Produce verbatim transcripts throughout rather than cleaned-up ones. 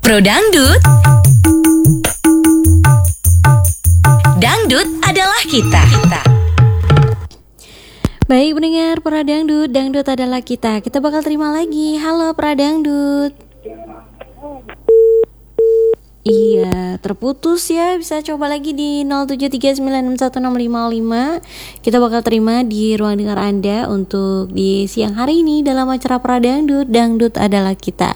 Pro Dangdut. Dangdut adalah kita. kita. Baik pendengar Pro Dangdut, Dangdut adalah kita. Kita bakal terima lagi. Halo Pro Dangdut. Iya, terputus ya. Bisa coba lagi di nol tujuh tiga sembilan enam satu enam lima lima. Kita bakal terima di ruang dengar Anda untuk di siang hari ini dalam acara Pro Dangdut. Dangdut adalah kita.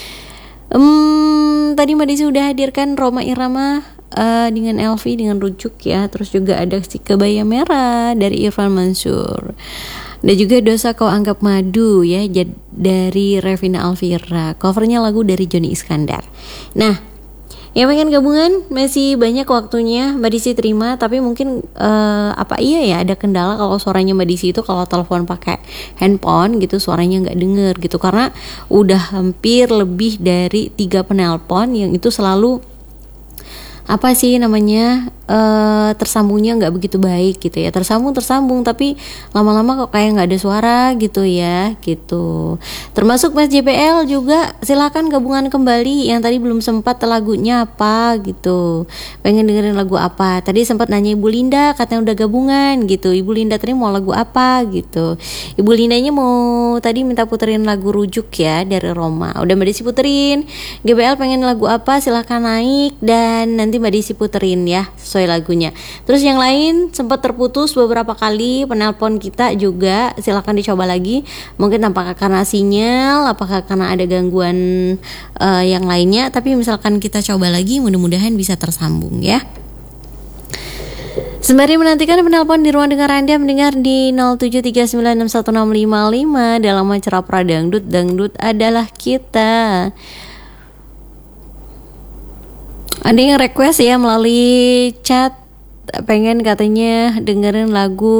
Hmm, tadi Mbak Desi udah hadirkan Rhoma Irama uh, dengan Elvi dengan rujuk ya. Terus juga ada si Kebaya Merah dari Irfan Mansur. Dan juga Dosa Kau Anggap Madu ya dari Revina Alvira. Covernya lagu dari Joni Iskandar. Nah, yang pengen gabungan masih banyak waktunya Mbak Desi terima, tapi mungkin uh, apa iya ya ada kendala kalau suaranya Mbak Desi itu kalau telepon pakai handphone gitu suaranya nggak denger gitu, karena udah hampir lebih dari tiga penelpon yang itu selalu apa sih namanya uh, tersambungnya nggak begitu baik gitu ya, tersambung tersambung tapi lama-lama kok kayak nggak ada suara gitu ya gitu. Termasuk Mas J P L juga silakan gabungan kembali yang tadi belum sempat lagunya apa gitu, pengen dengerin lagu apa. Tadi sempat nanya Ibu Linda katanya udah gabungan gitu, Ibu Linda tadi mau lagu apa gitu. Ibu Lindanya mau tadi minta puterin lagu rujuk ya dari Rhoma, udah Mbak Desi puterin. G B L pengen lagu apa silakan naik dan nanti Mbak Desi puterin ya sesuai lagunya. Terus yang lain sempat terputus beberapa kali penelpon kita juga, silakan dicoba lagi. Mungkin apakah karena sinyal, apakah karena ada gangguan uh, yang lainnya, tapi misalkan kita coba lagi mudah-mudahan bisa tersambung ya. Sembari menantikan penelpon di ruang dengar Anda mendengar di nol tujuh tiga sembilan enam satu enam lima lima dalam acara Pro Dangdut. Dangdut adalah kita. Ada yang request ya melalui chat pengen katanya dengerin lagu